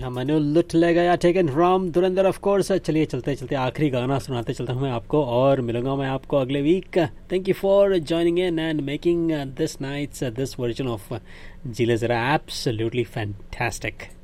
मनु लुट ले गया taken from Dhurandhar of course. चलिए चलते चलते आखिरी गाना सुनाते चलता हूँ मैं आपको और मिलूंगा मैं आपको अगले week. Thank you for joining in and making this nights this version of जीले जरा एब्सोल्युटली फैंटास्टिक।